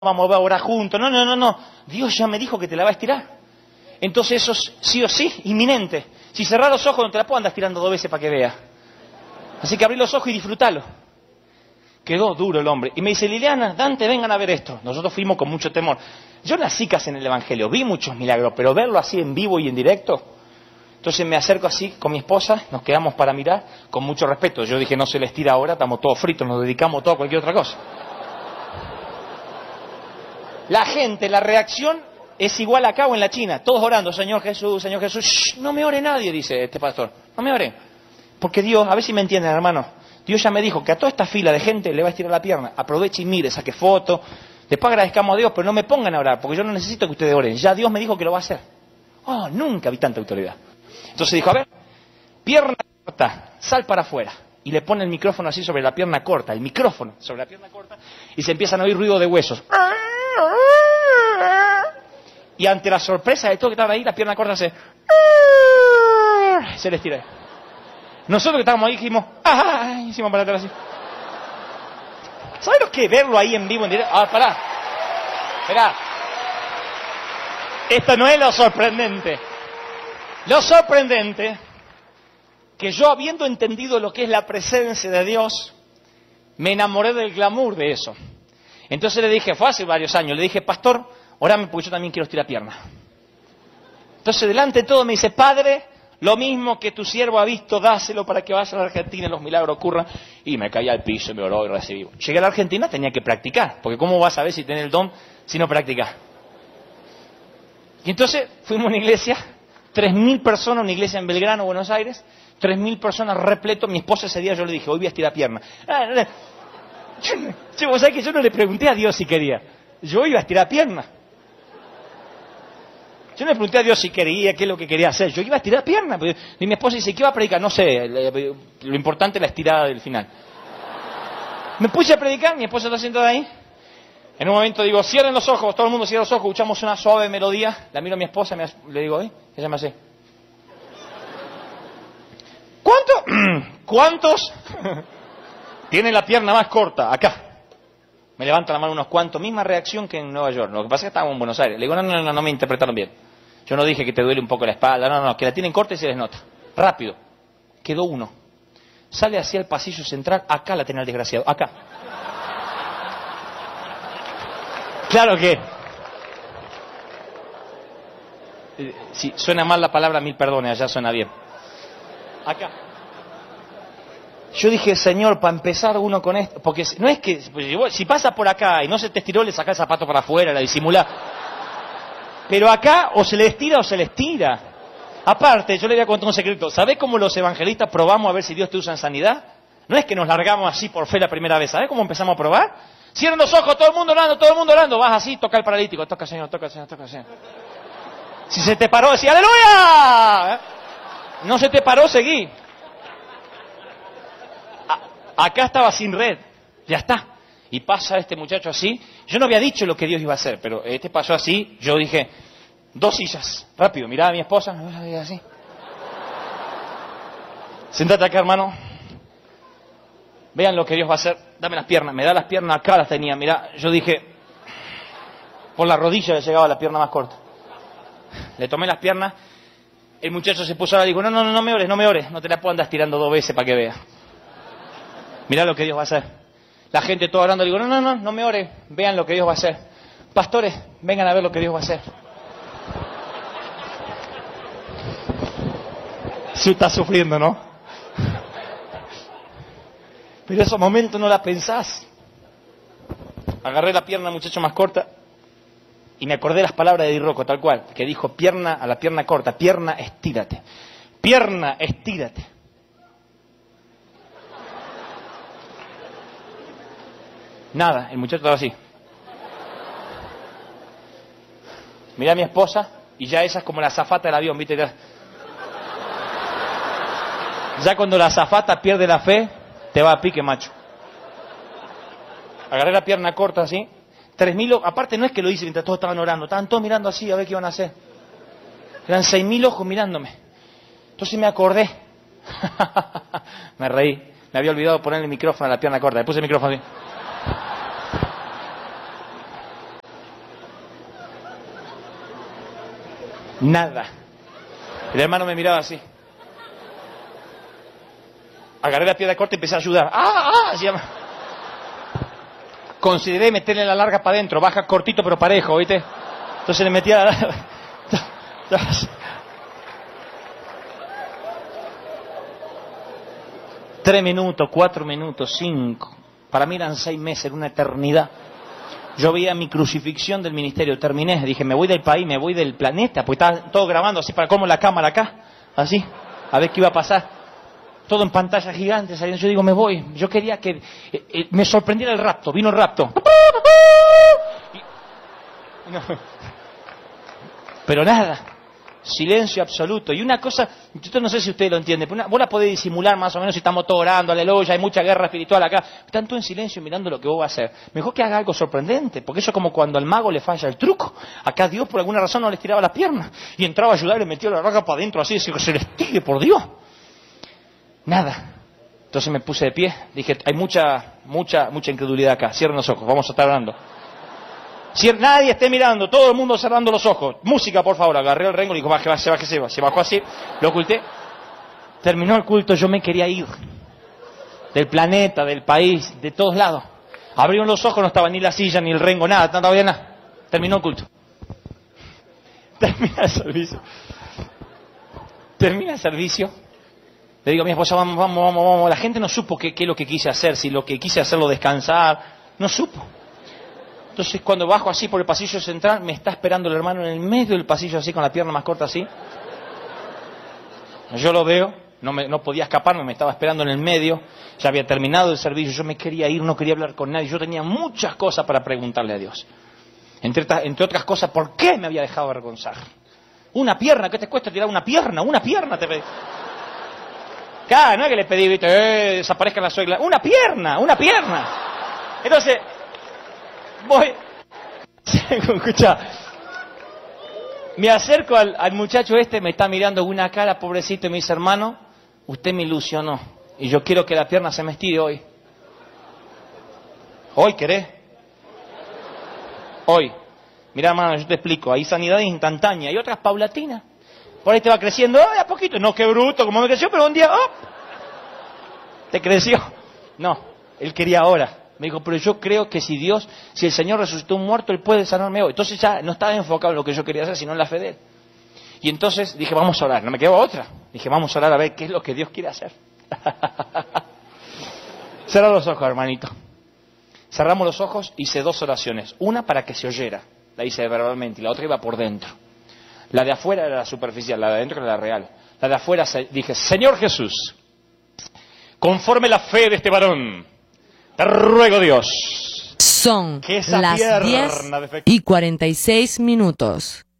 vamos a orar juntos. No. Dios ya me dijo que te la va a estirar. Entonces eso es sí o sí, inminente. Si cerrás los ojos no te la puedo andar estirando 2 veces para que veas. Así que abrí los ojos y disfrútalo. Quedó duro el hombre. Y me dice, Liliana, Dante, vengan a ver esto. Nosotros fuimos con mucho temor. Yo nací casi en el Evangelio, vi muchos milagros, pero verlo así en vivo y en directo. Entonces me acerco así con mi esposa, nos quedamos para mirar, con mucho respeto. Yo dije, no se les tira ahora, estamos todos fritos, nos dedicamos todo a cualquier otra cosa. La gente, la reacción es igual acá o en la China. Todos orando, Señor Jesús, Señor Jesús. Shh, no me ore nadie, dice este pastor. No me ore. Porque Dios, a ver si me entienden, hermano. Dios ya me dijo que a toda esta fila de gente le va a estirar la pierna. Aproveche y mire, saque foto. Después agradezcamos a Dios, pero no me pongan a orar, porque yo no necesito que ustedes oren. Ya Dios me dijo que lo va a hacer. Oh, nunca vi tanta autoridad. Entonces dijo, a ver, pierna corta, sal para afuera. Y le pone el micrófono así sobre la pierna corta, el micrófono sobre la pierna corta, y se empiezan a oír ruido de huesos. Y ante la sorpresa de todo que estaba ahí, la pierna corta se les tira. Nosotros que estábamos ahí dijimos, ¡ay! Hicimos para atrás así. ¿Sabes lo que es verlo ahí en vivo, en directo? Ah, pará. Esperá. Esto no es lo sorprendente. Lo sorprendente, que yo habiendo entendido lo que es la presencia de Dios, me enamoré del glamour de eso. Entonces le dije, fue hace varios años, le dije, pastor, orame porque yo también quiero estirar pierna. Entonces delante de todo me dice, Padre, lo mismo que tu siervo ha visto, dáselo para que vaya a la Argentina y los milagros ocurran. Y me caí al piso, me oró y recibí. Llegué a la Argentina, tenía que practicar, porque ¿cómo vas a saber si tenés el don si no practicás? Y entonces fuimos a una iglesia, 3.000 personas, una iglesia en Belgrano, Buenos Aires, 3.000 personas repleto. Mi esposa ese día yo le dije, hoy voy a estirar pierna. Vos sabés que yo no le pregunté a Dios si quería, yo iba a estirar pierna. Yo no le pregunté a Dios si quería, qué es lo que quería hacer. Yo iba a estirar pierna. Y mi esposa dice, ¿qué va a predicar? No sé, lo importante es la estirada del final. Me puse a predicar, mi esposa está sentada ahí. En un momento digo, cierren los ojos, todo el mundo cierra los ojos, escuchamos una suave melodía. La miro a mi esposa, le digo, ella me hace. ¿Cuántos tienen la pierna más corta? Acá. Me levanta la mano unos cuantos, misma reacción que en Nueva York. Lo que pasa es que estábamos en Buenos Aires. Le digo, no me interpretaron bien. Yo no dije que te duele un poco la espalda, no, que la tienen corta y se les nota. Rápido. Quedó uno. Sale hacia el pasillo central, acá la tenía el desgraciado, acá. Claro que... Si suena mal la palabra, 1000 perdones, allá suena bien. Acá. Yo dije, Señor, para empezar uno con esto, porque no es que, si pasa por acá y no se te estiró, le saca el zapato para afuera, la disimula. Pero acá o se le estira o se le estira. Aparte, yo le voy a contar un secreto. ¿Sabés cómo los evangelistas probamos a ver si Dios te usa en sanidad? No es que nos largamos así por fe la primera vez. ¿Sabés cómo empezamos a probar? Cierran los ojos, todo el mundo orando. Vas así, toca el paralítico, toca Señor. Si se te paró, decía, ¡aleluya! No se te paró, seguí. Acá estaba sin red, ya está. Y pasa este muchacho así. Yo no había dicho lo que Dios iba a hacer, pero este pasó así. Yo dije, 2 sillas, rápido. Miraba a mi esposa, así. Sentate acá, hermano. Vean lo que Dios va a hacer. Dame las piernas. Me da las piernas, acá las tenía. Mirá, yo dije, por la rodilla le llegaba la pierna más corta. Le tomé las piernas. El muchacho se puso a digo, no me ores. No te la puedo andar tirando 2 veces para que veas. Mirá lo que Dios va a hacer. La gente toda orando, digo, no me ore, vean lo que Dios va a hacer. Pastores, vengan a ver lo que Dios va a hacer. Sí, está sufriendo, ¿no? Pero esos momentos no la pensás. Agarré la pierna, muchacho, más corta, y me acordé las palabras de Di Rocco, tal cual, que dijo, pierna a la pierna corta, pierna, estírate. Pierna, estírate. Nada, el muchacho estaba así. Mirá a mi esposa, y ya esa es como la azafata del avión, ¿viste? Ya cuando la azafata pierde la fe, te va a pique, macho. Agarré la pierna corta así. 3.000, aparte no es que lo hice mientras todos estaban orando, estaban todos mirando así a ver qué iban a hacer. Eran 6.000 ojos mirándome. Entonces me acordé. Me reí. Me había olvidado poner el micrófono a la pierna corta. Le puse el micrófono así. Nada. El hermano me miraba así. Agarré la piedra corta y empecé a ayudar. Se llama. Consideré meterle la larga para adentro, baja cortito pero parejo, ¿viste? Entonces le metía la larga. 3 minutos, 4 minutos, 5. Para mí eran 6 meses, era una eternidad. Yo veía mi crucifixión del ministerio, terminé, dije, me voy del país, me voy del planeta, pues estaba todo grabando así para como la cámara acá, así, a ver qué iba a pasar. Todo en pantalla gigante saliendo, yo digo, me voy. Yo quería que me sorprendiera el rapto, vino el rapto. No. Pero nada, silencio absoluto. Y una cosa, yo no sé si usted lo entiende, pero vos la podés disimular más o menos si estamos todos orando, aleluya, hay mucha guerra espiritual acá. Están todos en silencio mirando lo que vos vas a hacer. Mejor que haga algo sorprendente, porque eso es como cuando al mago le falla el truco. Acá Dios por alguna razón no les tiraba las piernas. Y entraba a ayudar y le metió la raga para adentro así, que se les tire, por Dios. Nada. Entonces me puse de pie, dije, hay mucha incredulidad acá, cierren los ojos, vamos a estar orando. Nadie esté mirando, todo el mundo cerrando los ojos. Música, por favor. Agarré el rengo y dijo, bájese. Se bajó así, lo oculté. Terminó el culto, yo me quería ir. Del planeta, del país, de todos lados. Abrieron los ojos, no estaba ni la silla, ni el rengo, nada, no había nada. Terminó el culto. Termina el servicio. Le digo a mi esposa, vamos. La gente no supo qué es lo que quise hacer, si lo que quise hacerlo descansar, no supo. Entonces cuando bajo así por el pasillo central, me está esperando el hermano en el medio del pasillo así, con la pierna más corta así. Yo lo veo, no podía escaparme, me estaba esperando en el medio, ya había terminado el servicio, yo me quería ir, no quería hablar con nadie, yo tenía muchas cosas para preguntarle a Dios. Entre otras cosas, ¿por qué me había dejado avergonzar? Una pierna, ¿qué te cuesta tirar una pierna? Una pierna te pedí. Claro, no es que le pedí, viste, desaparezca la suegra. Una pierna. Entonces, voy, escucha, me acerco al muchacho me está mirando con una cara, pobrecito, y me dice, hermano, usted me ilusionó, y yo quiero que la pierna se me estire hoy. ¿Hoy querés? Hoy. Mira, hermano, yo te explico, hay sanidades instantáneas, hay otras paulatinas. Por ahí te va creciendo, a poquito, no, qué bruto, como me creció, pero un día, te creció. No, él quería ahora. Me dijo, pero yo creo que si el Señor resucitó un muerto, Él puede sanarme hoy. Entonces ya no estaba enfocado en lo que yo quería hacer, sino en la fe de Él. Y entonces dije, vamos a orar. No me quedó otra. Dije, vamos a orar a ver qué es lo que Dios quiere hacer. Cerra los ojos, hermanito. Cerramos los ojos, hice 2 oraciones. Una para que se oyera. La hice verbalmente y la otra iba por dentro. La de afuera era la superficial, la de adentro era la real. La de afuera dije, Señor Jesús, conforme la fe de este varón, te ruego, Dios, son que esa las pierna 10:46 minutos.